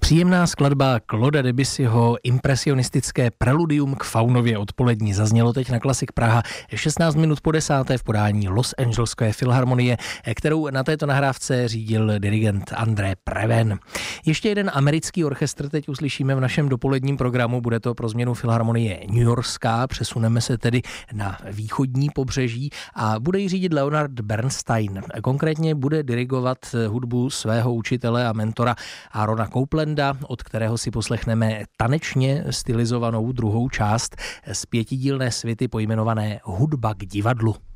Příjemná skladba Clauda Debussyho impresionistické preludium k Faunově odpolední zaznělo teď na Klasik Praha 16 minut po 10. v podání Los Angeleské filharmonie, kterou na této nahrávce řídil dirigent André Previn. Ještě jeden americký orchestr teď uslyšíme v našem dopoledním programu, bude to pro změnu filharmonie newyorská, přesuneme se tedy na východní pobřeží a bude ji řídit Leonard Bernstein. Konkrétně bude dirigovat hudbu svého učitele a mentora Aarona Coplanda, od kterého si poslechneme tanečně stylizovanou druhou část z 5dílné suity pojmenované Hudba k divadlu.